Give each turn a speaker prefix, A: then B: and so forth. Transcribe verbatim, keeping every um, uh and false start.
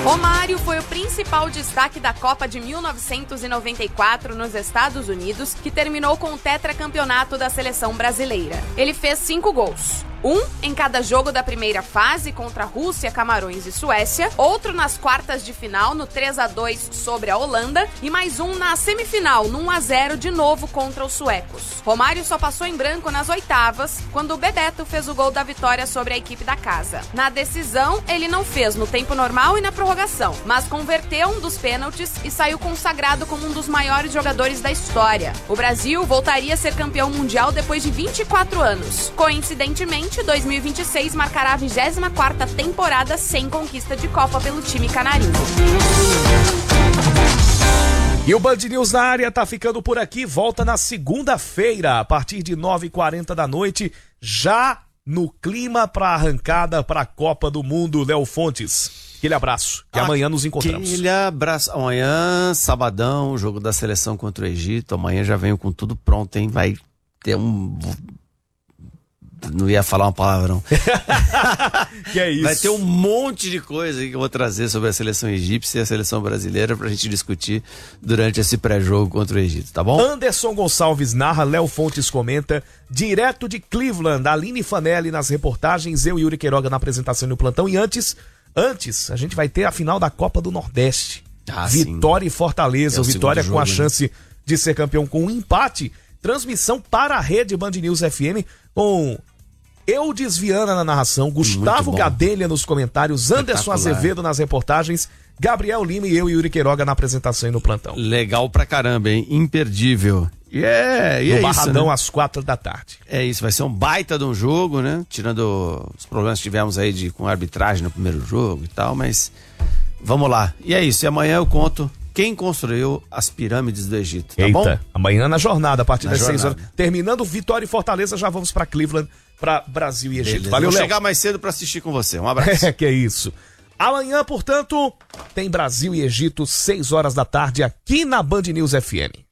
A: Romário foi o principal destaque da Copa de mil novecentos e noventa e quatro nos Estados Unidos, que terminou com o tetracampeonato da seleção brasileira. Ele fez cinco gols. Um em cada jogo da primeira fase contra Rússia, Camarões e Suécia, outro nas quartas de final no três a dois sobre a Holanda e mais um na semifinal no um a zero de novo contra os suecos. Romário só passou em branco nas oitavas, quando o Bebeto fez o gol da vitória sobre a equipe da casa. Na decisão, ele não fez no tempo normal e na prorrogação, mas converteu um dos pênaltis e saiu consagrado como um dos maiores jogadores da história. O Brasil voltaria a ser campeão mundial depois de vinte e quatro anos. Coincidentemente, dois mil e vinte e seis marcará a vigésima quarta temporada sem conquista de Copa pelo time canarinho.
B: E o Band News na área tá ficando por aqui, volta na segunda-feira, a partir de nove e quarenta da noite, já no clima para arrancada para a Copa do Mundo. Léo Fontes, aquele abraço, e amanhã nos encontramos.
C: Aquele abraço, amanhã, sabadão, jogo da seleção contra o Egito, amanhã já venho com tudo pronto, hein, vai ter um... Não ia falar uma palavrão.
B: Que é isso?
C: Vai ter um monte de coisa que eu vou trazer sobre a seleção egípcia e a seleção brasileira pra gente discutir durante esse pré-jogo contra o Egito, tá bom?
B: Anderson Gonçalves narra, Léo Fontes comenta, direto de Cleveland, Aline Fanelli nas reportagens, eu e Yuri Queiroga na apresentação e no plantão. E antes, antes, a gente vai ter a final da Copa do Nordeste.
C: Ah,
B: Vitória
C: sim.
B: e Fortaleza,
C: É o
B: Vitória
C: segundo
B: com a
C: jogo,
B: chance,
C: né,
B: de ser campeão com um empate. Transmissão para a rede Band News F M com Eudes Viana na narração, Gustavo Gadelha nos comentários, Anderson Azevedo nas reportagens, Gabriel Lima e eu, Yuri Queiroga, na apresentação e no plantão.
C: Legal pra caramba, hein? Imperdível. Yeah, e
B: no
C: é
B: Barradão,
C: isso, né?
B: às quatro da tarde.
C: É isso, vai ser um baita de um jogo, né? Tirando os problemas que tivemos aí de, com a arbitragem no primeiro jogo e tal, mas vamos lá. E é isso, e amanhã eu conto quem construiu as pirâmides do Egito, tá
B: Eita,
C: bom?
B: amanhã na jornada, a partir
C: Na
B: das
C: jornada.
B: seis horas. Terminando Vitória e Fortaleza, já vamos pra Cleveland, pra Brasil e Egito.
C: Beleza.
B: Valeu,
C: Vou
B: Léo.
C: chegar mais cedo pra assistir com você. Um abraço.
B: É, que é isso. Amanhã, portanto, tem Brasil e Egito, seis horas da tarde, aqui na Band News F M.